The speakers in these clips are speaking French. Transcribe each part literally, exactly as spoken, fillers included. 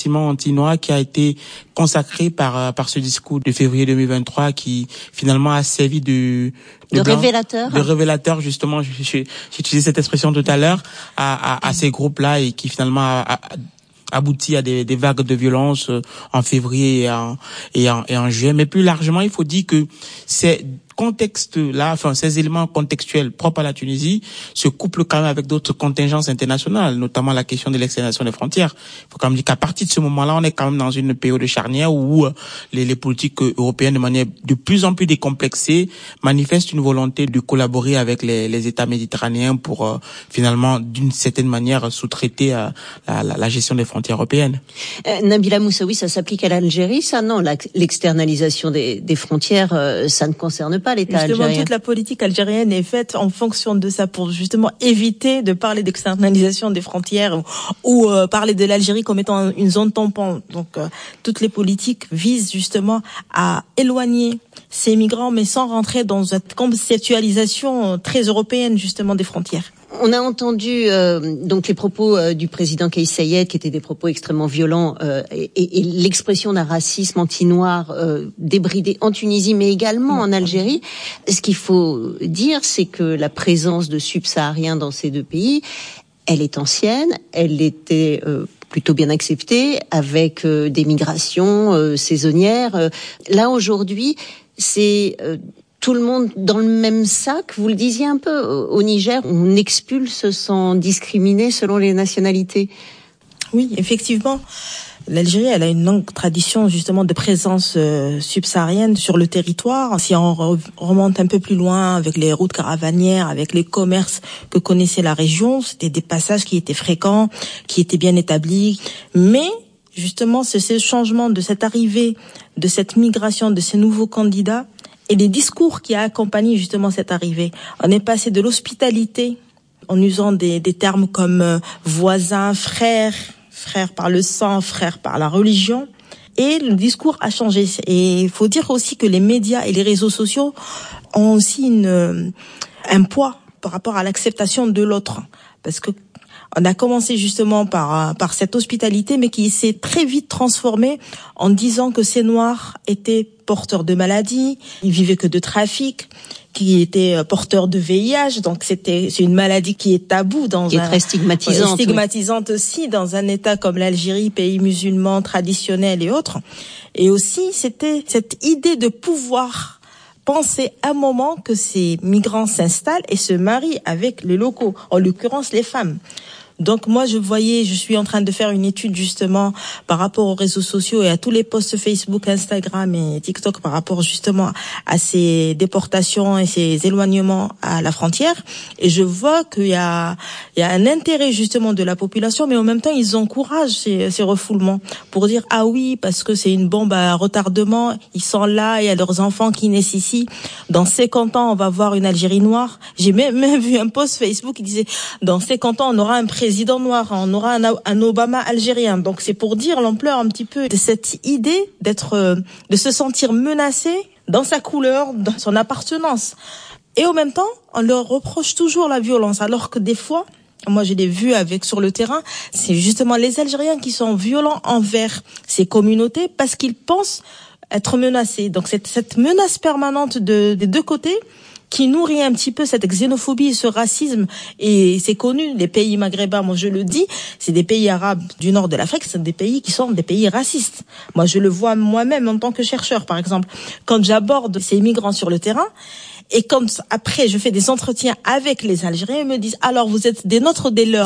sentiment anti-noir qui a été consacré par par ce discours de février deux mille vingt-trois qui finalement a servi de de, de blanc, révélateur de révélateur justement j'ai utilisé cette expression tout à l'heure à à, à ces groupes-là et qui finalement a, a abouti à des, des vagues de violence en février et en, et en et en juillet. Mais plus largement, il faut dire que c'est contexte-là, enfin ces éléments contextuels propres à la Tunisie se couplent quand même avec d'autres contingences internationales, notamment la question de l'externalisation des frontières. Il faut quand même dire qu'à partir de ce moment-là, on est quand même dans une période de charnière où les, les politiques européennes, de manière de plus en plus décomplexée, manifestent une volonté de collaborer avec les, les États méditerranéens pour euh, finalement, d'une certaine manière, sous-traiter euh, la, la, la gestion des frontières européennes. Euh, Nabila Moussaoui, ça s'applique à l'Algérie, ça non, la, l'externalisation des, des frontières, euh, ça ne concerne pas l'État justement, algérien. Toute la politique algérienne est faite en fonction de ça pour justement éviter de parler d'externalisation des frontières ou, ou euh, parler de l'Algérie comme étant une zone tampon. Donc, euh, toutes les politiques visent justement à éloigner ces migrants, mais sans rentrer dans cette conceptualisation très européenne justement des frontières. On a entendu euh, donc les propos euh, du président Kais Saied, qui étaient des propos extrêmement violents, euh, et, et, et l'expression d'un racisme anti-noir euh, débridé en Tunisie, mais également en Algérie. Ce qu'il faut dire, c'est que la présence de subsahariens dans ces deux pays, elle est ancienne, elle était euh, plutôt bien acceptée, avec euh, des migrations euh, saisonnières. Euh, là, aujourd'hui, c'est... Euh, tout le monde dans le même sac, vous le disiez un peu, au Niger, on expulse sans discriminer selon les nationalités. Oui, effectivement. L'Algérie, elle a une longue tradition justement de présence euh, subsaharienne sur le territoire. Si on re- remonte un peu plus loin avec les routes caravanières, avec les commerces que connaissait la région, c'était des passages qui étaient fréquents, qui étaient bien établis. Mais justement, c'est ce changement de cette arrivée, de cette migration, de ces nouveaux candidats, et les discours qui a accompagné justement cette arrivée. On est passé de l'hospitalité, en usant des, des termes comme euh, voisin, frère, frère par le sang, frère par la religion, et le discours a changé. Et il faut dire aussi que les médias et les réseaux sociaux ont aussi une, un poids par rapport à l'acceptation de l'autre, parce que on a commencé justement par par cette hospitalité, mais qui s'est très vite transformée en disant que ces Noirs étaient porteurs de maladies, ils vivaient que de trafic, qui étaient porteurs de V I H. Donc c'était c'est une maladie qui est taboue dans qui un est très stigmatisante, ouais, stigmatisante oui. aussi dans un État comme l'Algérie, pays musulman traditionnel et autres. Et aussi c'était cette idée de pouvoir penser un moment que ces migrants s'installent et se marient avec les locaux, en l'occurrence les femmes. Donc moi je voyais, je suis en train de faire une étude justement par rapport aux réseaux sociaux et à tous les posts Facebook, Instagram et TikTok par rapport justement à ces déportations et ces éloignements à la frontière, et je vois qu'il y a il y a un intérêt justement de la population, mais en même temps ils encouragent ces, ces refoulements pour dire ah oui parce que c'est une bombe à retardement, ils sont là, il y a leurs enfants qui naissent ici, dans cinquante ans on va voir une Algérie noire. J'ai même, même vu un post Facebook qui disait dans cinquante ans on aura un président président noir, on aura un, un Obama algérien. Donc c'est pour dire l'ampleur un petit peu de cette idée d'être, de se sentir menacé dans sa couleur, dans son appartenance. Et en même temps, on leur reproche toujours la violence, alors que des fois, moi je l'ai vu avec sur le terrain, c'est justement les Algériens qui sont violents envers ces communautés parce qu'ils pensent être menacés. Donc c'est cette menace permanente de, des deux côtés qui nourrit un petit peu cette xénophobie et ce racisme. Et c'est connu, les pays maghrébins, moi je le dis, c'est des pays arabes du nord de l'Afrique, c'est des pays qui sont des pays racistes. Moi je le vois moi-même en tant que chercheur, par exemple. Quand j'aborde ces migrants sur le terrain, et quand après je fais des entretiens avec les Algériens, ils me disent, alors vous êtes des nôtres, des leurs.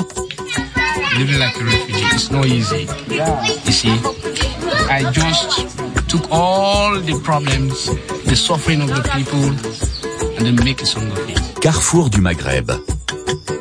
Living like a refugee, it's not easy. You see, I just took all the problems, the suffering of the people, and then make a song of it. Carrefour du Maghreb.